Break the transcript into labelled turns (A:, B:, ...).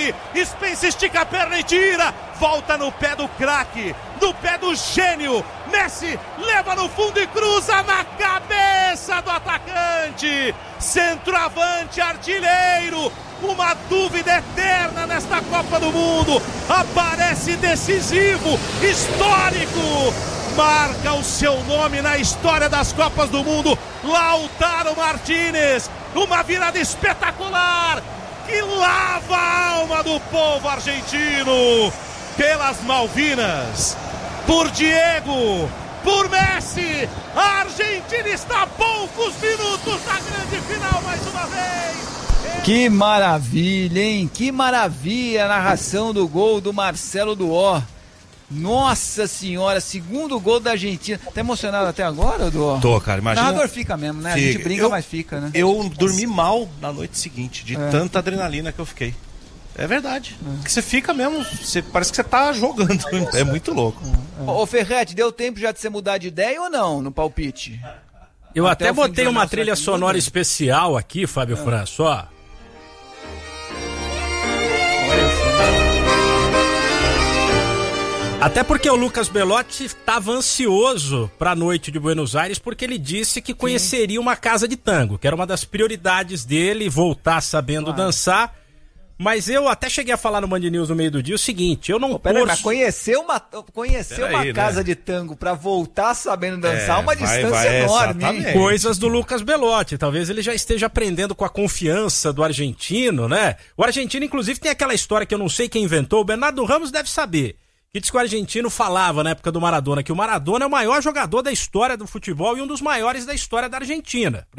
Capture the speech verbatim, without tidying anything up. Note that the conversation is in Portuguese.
A: Messi, Spence estica a perna e tira, volta no pé do craque, no pé do gênio, Messi leva no fundo e cruza na cabeça do atacante, centroavante, artilheiro, uma dúvida eterna nesta Copa do Mundo, aparece decisivo, histórico, marca o seu nome na história das Copas do Mundo, Lautaro Martínez, uma virada espetacular, que lava a alma do povo argentino, pelas Malvinas, por Diego, por Messi, a Argentina está a poucos minutos da grande final mais uma vez.
B: Que maravilha, hein? Que maravilha a narração do gol do Marcelo Duó. Nossa senhora, segundo gol da Argentina. Tá emocionado até agora, Duó?
C: Tô, cara, imagina.
B: O narrador fica mesmo, né?
C: Fica.
B: A gente brinca,
C: eu,
B: mas fica, né?
C: Eu dormi mal na noite seguinte, de
B: é.
C: tanta adrenalina que eu fiquei. É verdade. É. Que você fica mesmo, você, parece que você tá jogando. É muito louco.
B: É. É. Ô, Ferretti, deu tempo já de você mudar de ideia ou não, no palpite?
D: Eu até, até botei uma trilha sonora muda. especial aqui, Fábio é. Franço, ó. Até porque o Lucas Belotti estava ansioso para a noite de Buenos Aires, porque ele disse que conheceria Sim. uma casa de tango, que era uma das prioridades dele, voltar sabendo claro. dançar. Mas eu até cheguei a falar no Band News no meio do dia o seguinte, eu não
B: oh, pera
D: torço...
B: aí, mas conhecer uma, conhecer uma aí, casa né? de tango para voltar sabendo dançar é uma vai, distância vai, enorme. Hein?
D: Coisas do Lucas Belotti, talvez ele já esteja aprendendo com a confiança do argentino, né? O argentino, inclusive, tem aquela história que eu não sei quem inventou, o Bernardo Ramos deve saber. Que diz que o argentino falava na época do Maradona que o Maradona é o maior jogador da história do futebol e um dos maiores da história da Argentina.